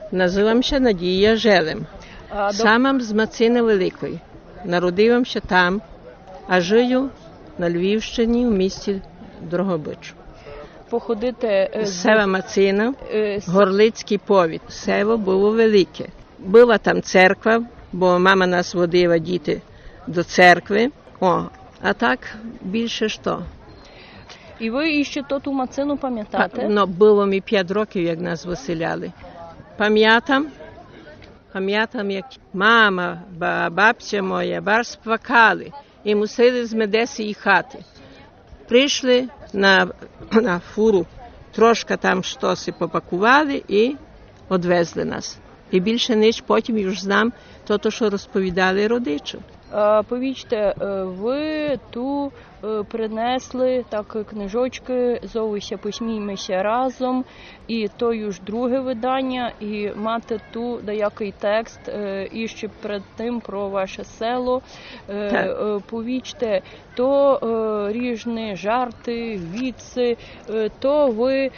Називамся Надія Желем. Самам з Мацини Великої. Народивамся там, а жию на Львівщині в місті Дрогобичу. Походите Сева Мацина, Горлицький повіт. Сево було велике. Була там церква, бо мама нас водила діти до церкви. А так більше що. І ви ще ту Мацину пам'ятаєте? Ну, було мені 5 років, як нас виселяли. Пам'ятам, як мама, бабця моя, барс плакали і мусили з Медеси їхати. Прийшли на фуру, трошки там щось попакували і відвезли нас. І більше ніч потім już знам то, що розповідали родичі. Повічте, ви ту принесли так книжочки «Зовуся, посміймося разом», і то już друге видання, і мати ту деякий текст, і ще перед тим про ваше село. Повічте, то різні жарти, віци, то ви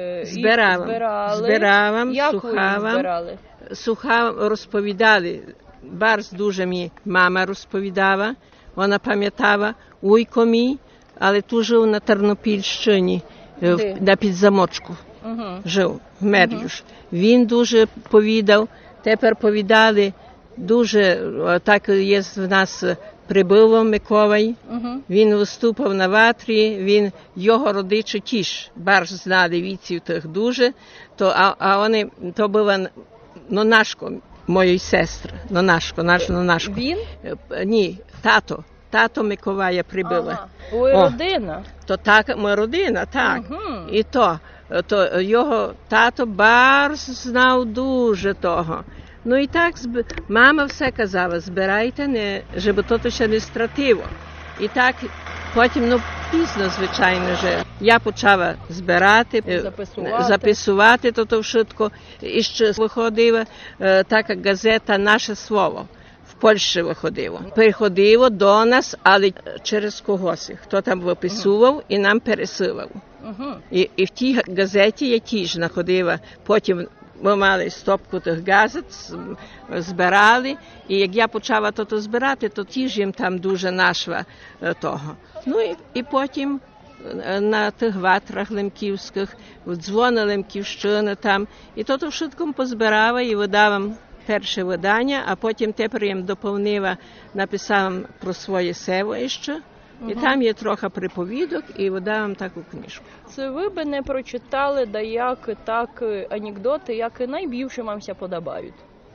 збиравам, Як сухавам, ви збирали? Сухавам розповідали. Барс дуже мені мама розповідала, вона пам'ятала, уйко мій, але тут жив на Тернопільщині, на Підзамочку, жив, Мер'юш. Він дуже повідав, тепер повідали дуже, так є в нас Прибило Миколай, він виступав на ватрі, його родичі тіж, барс знали віців тих дуже, а вони, то була нонашко, моєї сестри, нонашко. Він? Ні, тато Миколая прибила. Ой, родина. То так, моя родина, так. І то його тато барс знав дуже того. Ну і так, мама все казала, збирайте, щоб то ще не стратило. І так, потім, пізно, звичайно, я почала збирати, записувати то вшитко. І ще виходила така газета «Наше слово». В Польщі виходило. Приходило до нас, але через когось. Хто там виписував і нам пересилав. І в тій газеті я теж знаходила. Потім ми мали стопку тих газет, збирали. І як я почала то збирати, то теж їм там дуже нашла того. Ну і потім на тих ватрах лемківських, дзвони Лемківщини там. І то вшитком позбирала і видавам перше видання, а потім тепер їм доповнила, написала про своє село ще. І там є трохи приповідок, і видавам таку книжку. Це ви би не прочитали так анекдоти, які найбільше вам подобають?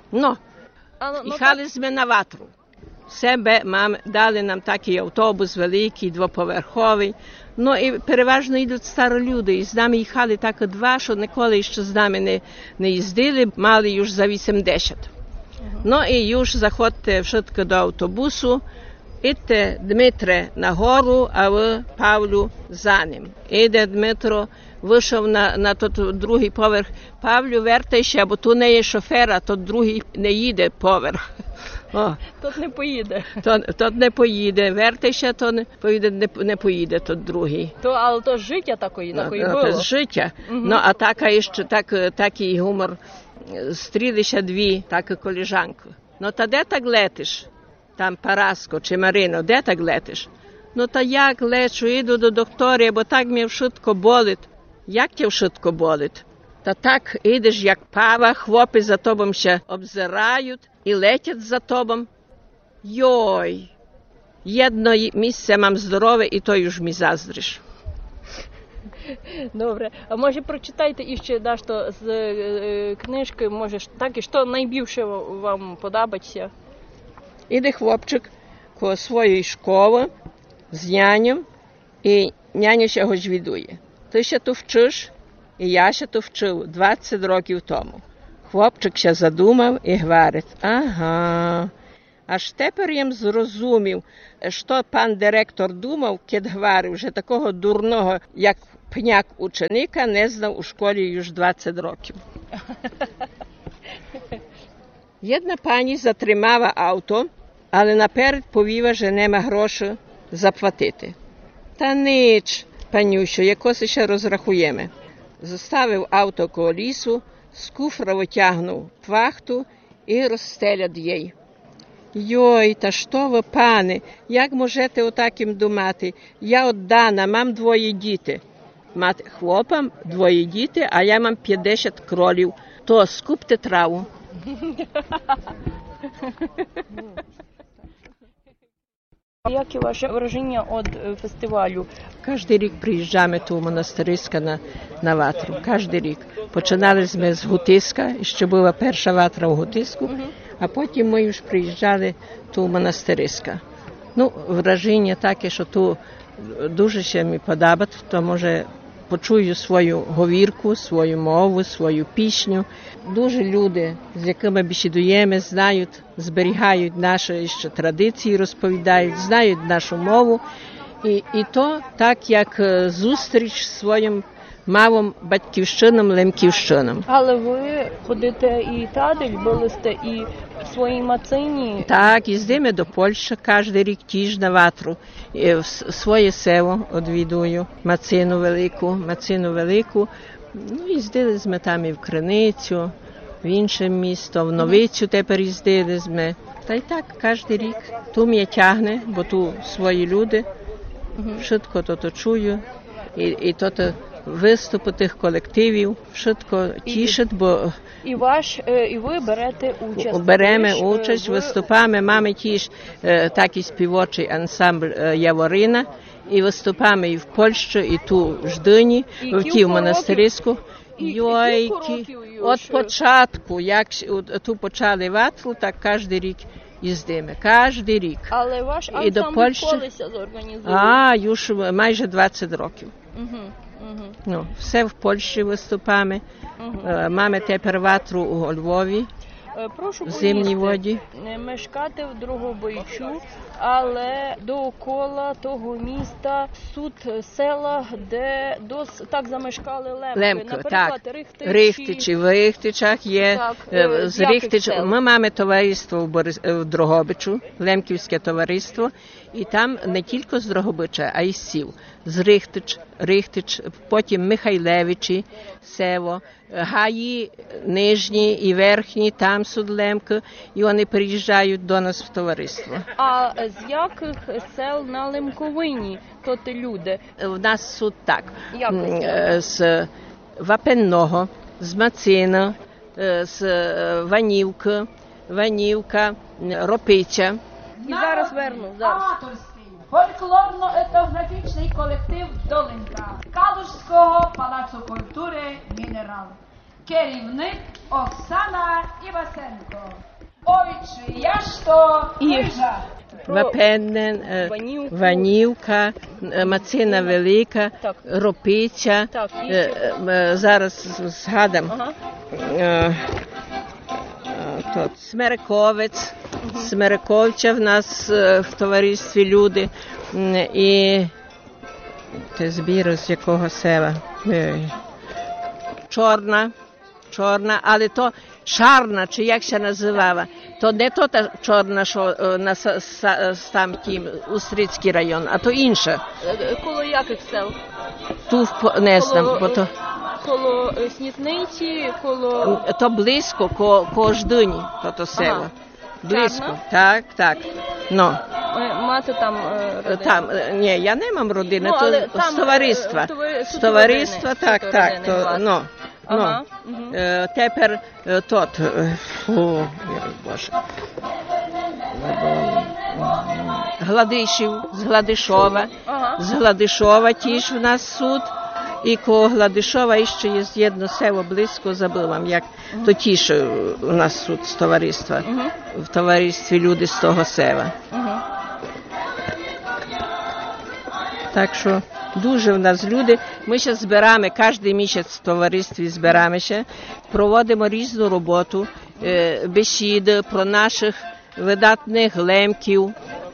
Їхали ми на ватру. Себе дали нам такий автобус великий, двоповерховий. І переважно йдуть старі люди. І з нами їхали так 2, що ніколи ще з нами не їздили, мали już за 80. І już заходьте швидко до автобусу, ідьте, Дмитре, нагору, а ви, Павлю, за ним. Іде Дмитро, вийшов на другий поверх. Павлю, вертайся, бо тут не є шофера, тут другий не їде поверх. Тут не поїде. Тут не поїде. Вертайся, то не поїде тут другий. Але то життя такої було. Це життя. А такий гумор. Стрілися 2, так колежанки. Та де так летиш? Там Параско чи Марино, де так летиш? Та як лечу, іду до доктора, бо так мені вшитко болить. Як тебе вшитко болить? Та так ідеш, як пава, хлопці за тобою ще обзирають і летять за тобою. Йой, єдно місце мам здорове, і то już mi заздриш. Добре. А може прочитайте іще дещо з книжки, може так, і що найбільше вам подобається? Іде хлопчик коло своєї школи з нянем, і няня ще його звідує. Ти ще тут вчиш, і я ще тут вчив 20 років тому. Хлопчик ще задумав і говорить, ага, аж тепер їм зрозумів, що пан директор думав, коли говорив, що такого дурного, як пняк ученика, не знав у школі już 20 років. Jedna pani затримала авто, але наперед повіла, що нема грошей заплатити. Та ніч, панющо, якось ще розрахуємо. Заставив авто коло лісу, з куфра витягнув плахту і розстелять їй. Йой, та що ви, пане, як можете отаким думати? Я оддана, мам 2 діти. Мати хлопам 2 діти, а я мам 50 кролів. То скупте траву. Які ваше враження від фестивалю? Кожен рік приїжджаємо ту монастириська на ватру. Кожен рік. Починали ми з Гутиська, ще була перша ватра в Гутиску, а потім ми вже приїжджали ту монастириська. Ну, враження таке, що ту дуже ще мені подобається, то може почую свою говірку, свою мову, свою пісню. Дуже люди, з якими бесідуємо, знають, зберігають наші ще традиції, розповідають, знають нашу мову. І то так, як зустріч з своїм малим батьківщинам, лемківщинам. Але ви ходите і тадель, були сте і в своїй мацині? Так, їздимо до Польщі кожен рік тіж на ватру. В своє село відвідую, Мацину Велику. Ну, їздили ми там і в Криницю, в інше місто, в Новицю тепер їздили ми. Та й так, кожен рік. Ту мене тягне, бо ту свої люди. Швидко то чую. І то виступи тих колективів швидко тішить, бо і ви берете участь. Беремо участь, виступаємо, маємо тіж такий співочий ансамбль Яворина, і виступаємо і в Польщі, і ту в Ждині, в тій монастириську. Йой, от початку, як ту почали ватру, так кожен рік їздимо, кожен рік. Але ваш ансамбль колися зорганізовує? Już майже 20 років. Ну, все в Польщі виступаємо. Маємо тепер ватру у Львові, в Зимній воді. Мешкати в Дрогобичу, але довкола того міста суд села, де так замешкали лемки. Наприклад, так. Рихтичі. В Рихтичах є. З Рихтич... Ми маємо товариство в Дрогобичу, Лемківське товариство, і там не тільки з Дрогобича, а й з сіл. З Рихтич, потім Михайлевичі, село, Гаї, Нижні і Верхні, там суд Лемки, і вони приїжджають до нас в товариство. А з яких сел на Лемковині то люди? У нас суд так. З Вапенного, з Мацина, з Ванівка, Ропиця. І зараз верну, зараз. Фольклорно-етнографічний колектив «Долинка» Калузького палацу культури «Мінерал». Керівник Оксана Івасенко. Ojczy Jaszto Kryża. Вапенне, Ванівка, Мацина Велика, Ропиця. Зараз згадам. Смерековець. Смерековича в нас в товаристві люди. І те збір з якого села? Чорна, але то Шарна, чи як ще називала. То не то та Чорна, що на там тім Устрицький район, а то інше. Коло яких сел? Ту не знам, бо то коло Снітниці, коло то близько, ко Ждині, то село. Близько. Так. Ну. Мати там родину? Там, ні, я не мам родини, то з товариства. З товариства, так, то, ну. Ага. Тепер тот, Боже, Гладишів, з Гладишова. З Гладишова тіж в нас суд. І коло Гладишова ще є одне село близько, забула вам, як то тіж у нас суд з товариства. В товаристві люди з того села. Так що дуже в нас люди. Ми ще збираємо, кожен місяць в товаристві збираємося, проводимо різну роботу, бесіди про наших видатних лемків,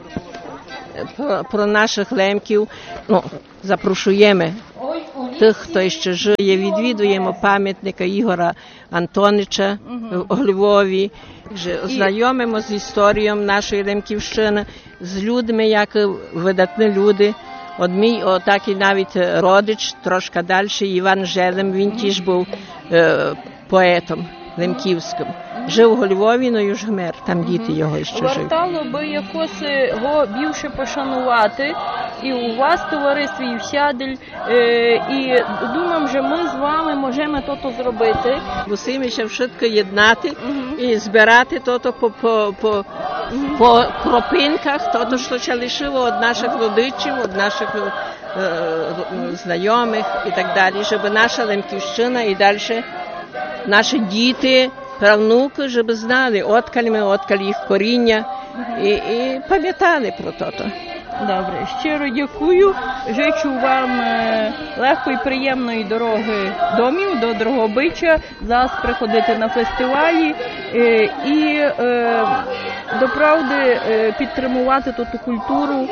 Ну, запрошуємо тих, хто ще жиє, відвідуємо пам'ятника Ігора Антонича в Львові, знайомимо з історією нашої Лемківщини, з людьми, як видатні люди. От мій отакий навіть родич, трошки далі, Іван Желем, він теж був поетом Лемківським. Жив у Львові, но już вмер, там діти його ще живуть. Вартало би якось його більше пошанувати і у вас в товаристві, і в Сядель. І думаю, що ми з вами можемо то зробити. Мусимо ще wszystko єднати і збирати то по кропинках, то, що ще лишило від наших родичів, від наших знайомих і так далі, щоб наша Лемківщина і далі наші діти, правнуки, щоб знали, откаль їх коріння і пам'ятали про то. Добре, щиро дякую. Жичу вам легкої, приємної дороги домів до Дрогобича, зараз приходити на фестивалі і, до правди, підтримувати ту культуру,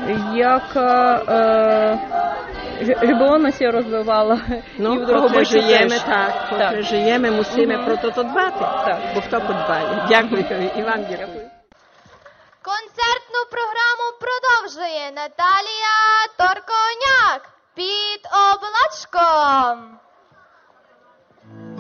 яка щоб вона ся розвивала. І в Дрогобичі теж. Поки живемо, мусимо про то дбати, бо хто подбає. Дякую і вам дякую. Концертну програму продовжує Наталія Торконяк під облачком.